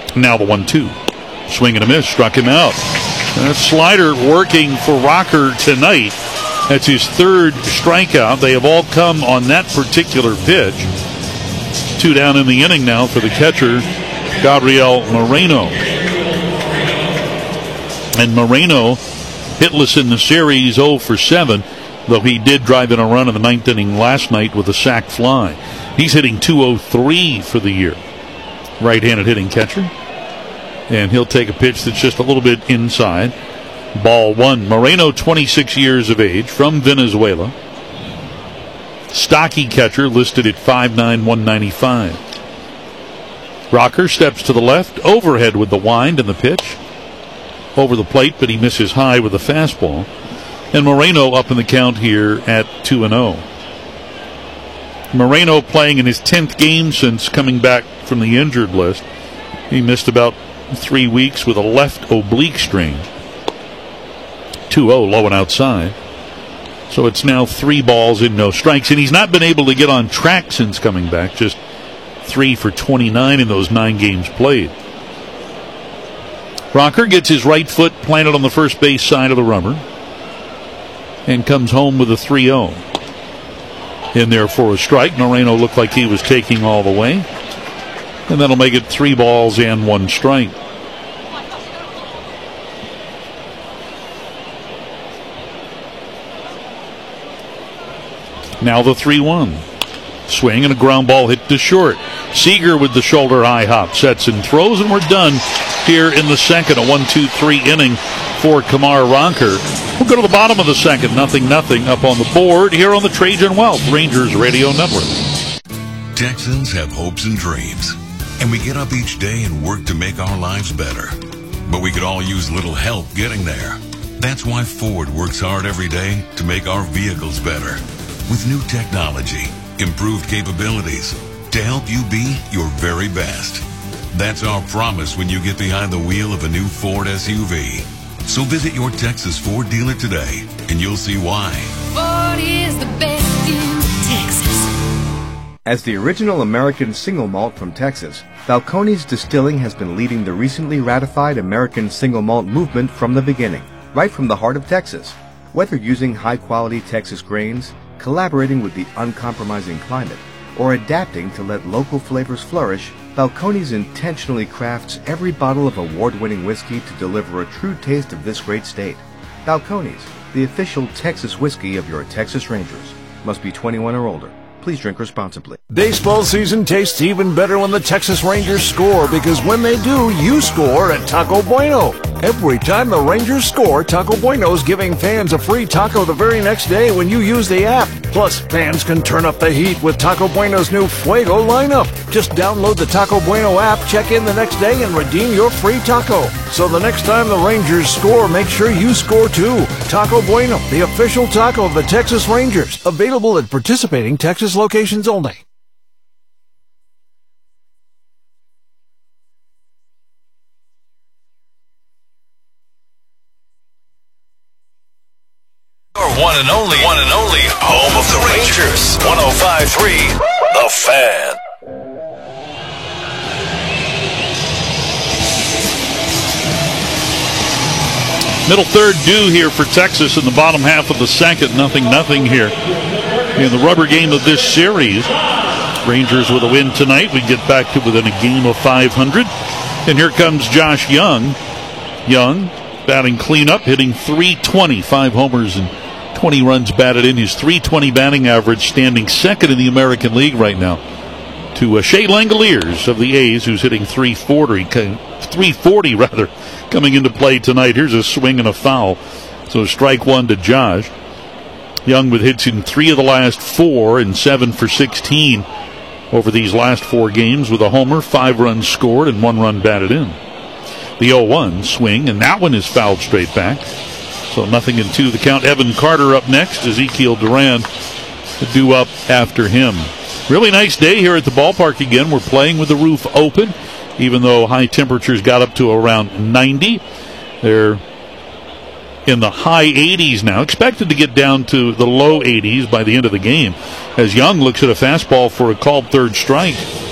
Now the 1-2. Swing and a miss. Struck him out. That slider working for Rocker tonight. That's his third strikeout. They have all come on that particular pitch. 2 down in the inning now for the catcher, Gabriel Moreno. And Moreno hitless in the series, 0 for 7, though he did drive in a run in the 9th inning last night with a sac fly. He's hitting 203 for the year. Right-handed hitting catcher. And he'll take a pitch that's just a little bit inside. Ball 1. Moreno, 26 years of age, from Venezuela. Stocky catcher, listed at 5'9", 195. Rocker steps to the left, overhead with the wind and the pitch. Over the plate, but he misses high with a fastball. And Moreno up in the count here at 2-0. Moreno playing in his 10th game since coming back from the injured list. He missed about 3 weeks with a left oblique strain. 2-0, low and outside. So it's now 3 balls and no strikes. And he's not been able to get on track since coming back. Just 3 for 29 in those 9 games played. Rocker gets his right foot planted on the first base side of the rubber and comes home with a 3-0. In there for a strike. Moreno looked like he was taking all the way. And that'll make it 3 balls and 1 strike. Now the 3-1. Swing and a ground ball hit to short. Seager with the shoulder high hop. Sets and throws, and we're done here in the second. A 1-2-3 inning for Kumar Rocker. We'll go to the bottom of the second. 0-0 up on the board here on the Trajan Wealth Rangers Radio Network. Texans have hopes and dreams, and we get up each day and work to make our lives better. But we could all use a little help getting there. That's why Ford works hard every day to make our vehicles better. With new technology, improved capabilities, to help you be your very best. That's our promise when you get behind the wheel of a new Ford SUV. So visit your Texas Ford dealer today, and you'll see why. Ford is the best in Texas. As the original American single malt from Texas, Balcones Distilling has been leading the recently ratified American single malt movement from the beginning, right from the heart of Texas. Whether using high-quality Texas grains, collaborating with the uncompromising climate, or adapting to let local flavors flourish, Balcones intentionally crafts every bottle of award-winning whiskey to deliver a true taste of this great state. Balcones, the official Texas whiskey of your Texas Rangers. Must be 21 or older. Please drink responsibly. Baseball season tastes even better when the Texas Rangers score, because when they do, you score at Taco Bueno. Every time the Rangers score, Taco Bueno's giving fans a free taco the very next day when you use the app. Plus, fans can turn up the heat with Taco Bueno's new Fuego lineup. Just download the Taco Bueno app, check in the next day, and redeem your free taco. So the next time the Rangers score, make sure you score too. Taco Bueno, the official taco of the Texas Rangers. Available at participating Texas locations only. One and only home of the Rangers. 105.3 The Fan. Middle third due here for Texas in the bottom half of the second. 0-0 here in the rubber game of this series. Rangers with a win tonight. We get back to within a game of 500. And here comes Josh Young. Young batting cleanup, hitting .320, 5 homers and 20 runs batted in. His .320 batting average, standing second in the American League right now to Shea Langoliers of the A's, who's hitting .340 rather, coming into play tonight. Here's a swing and a foul. So strike one to Josh. Young with hits in 3 of the last 4 and 7 for 16 over these last 4 games with a homer, 5 runs scored, and 1 run batted in. The 0-1 swing, and that one is fouled straight back. So 0-2 the count. Evan Carter up next. Ezekiel Duran due up after him. Really nice day here at the ballpark again. We're playing with the roof open, even though high temperatures got up to around 90. They're in the high 80s now, expected to get down to the low 80s by the end of the game, as Young looks at a fastball for a called third strike.